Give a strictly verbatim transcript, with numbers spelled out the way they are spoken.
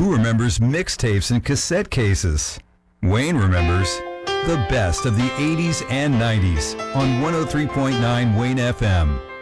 Who remembers mixtapes and cassette cases? Wayne remembers the best of the eighties and nineties on one oh three point nine Wayne F M.